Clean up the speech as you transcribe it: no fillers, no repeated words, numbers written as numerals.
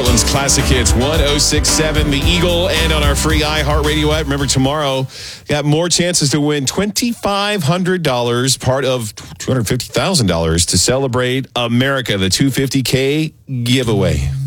Portland's classic hits, 106.7 The Eagle, and on our free iHeartRadio app. Remember, tomorrow, got more chances to win $2,500, part of $250,000 to celebrate America, the 250K giveaway.